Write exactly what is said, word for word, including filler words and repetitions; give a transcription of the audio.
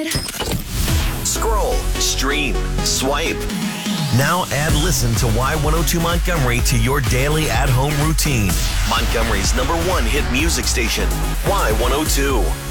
Scroll, stream, swipe. Now add Listen to Y one oh two Montgomery to your daily at-home routine. Montgomery's number one hit music station, Y one oh two.